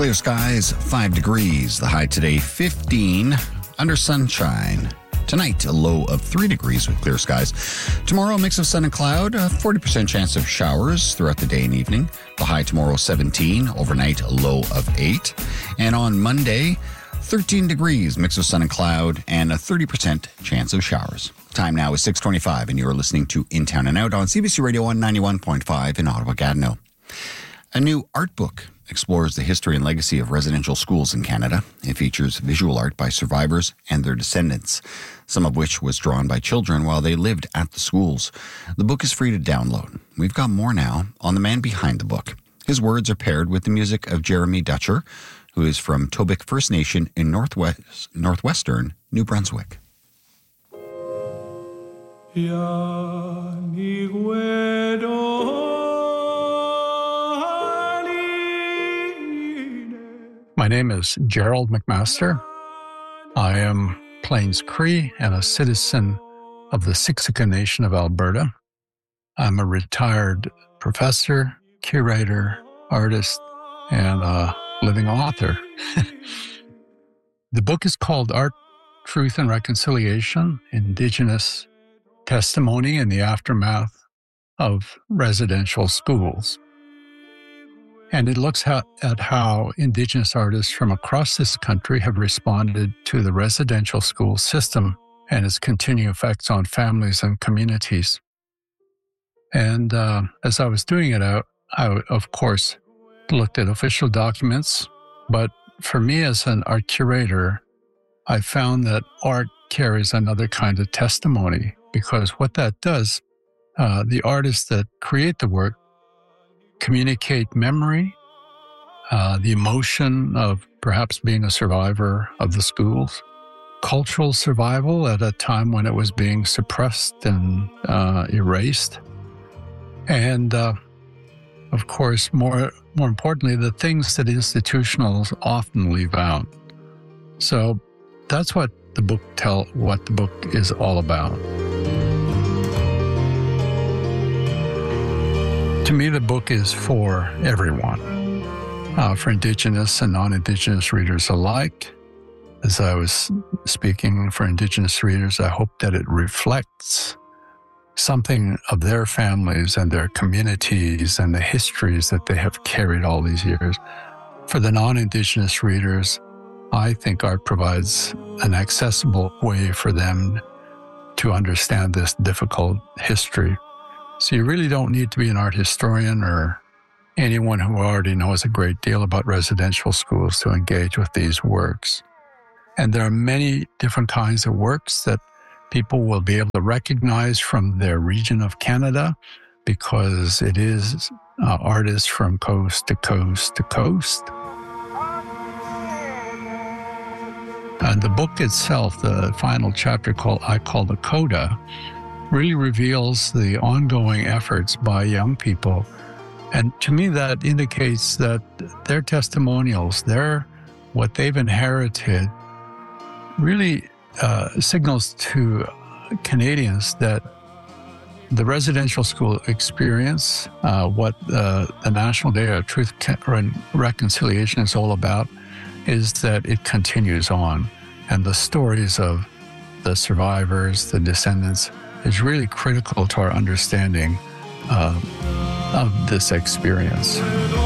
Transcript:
Clear skies, 5 degrees. The high today, 15. Under sunshine. Tonight, a low of 3 degrees with clear skies. Tomorrow, a mix of sun and cloud. A 40% chance of showers throughout the day and evening. The high tomorrow, 17. Overnight, a low of 8. And on Monday, 13 degrees, mix of sun and cloud, and a 30% chance of showers. Time now is 6:25, and you're listening to In Town and Out on CBC Radio 191.5 in Ottawa-Gatineau. A new art book explores the history and legacy of residential schools in Canada. It features visual art by survivors and their descendants, some of which was drawn by children while they lived at the schools. The book is free to download. We've got more now on the man behind the book. His words are paired with the music of Jeremy Dutcher, who is from Tobic First Nation in northwestern New Brunswick. My name is Gerald McMaster. I am Plains Cree and a citizen of the Siksika Nation of Alberta. I'm a retired professor, curator, artist, and a living author. The book is called Art, Truth, and Reconciliation, Indigenous Testimony in the Aftermath of Residential Schools. And it looks at how Indigenous artists from across this country have responded to the residential school system and its continuing effects on families and communities. And as I was doing it out, I, of course, looked at official documents. But for me as an art curator, I found that art carries another kind of testimony, because what that does, the artists that create the work communicate memory, the emotion of perhaps being a survivor of the schools, cultural survival at a time when it was being suppressed and erased, and of course, more importantly, the things that institutionals often leave out. So that's what the book is all about. To me, the book is for everyone, for Indigenous and non-Indigenous readers alike. As I was speaking for Indigenous readers, I hope that it reflects something of their families and their communities and the histories that they have carried all these years. For the non-Indigenous readers, I think art provides an accessible way for them to understand this difficult history. So you really don't need to be an art historian or anyone who already knows a great deal about residential schools to engage with these works. And there are many different kinds of works that people will be able to recognize from their region of Canada, because it is artists from coast to coast to coast. And the book itself, the final chapter I call the Coda, really reveals the ongoing efforts by young people. And to me, that indicates that their testimonials, what they've inherited, really signals to Canadians that the residential school experience, what the National Day of Truth and Reconciliation is all about, is that it continues on. And the stories of the survivors, the descendants, is really critical to our understanding of this experience.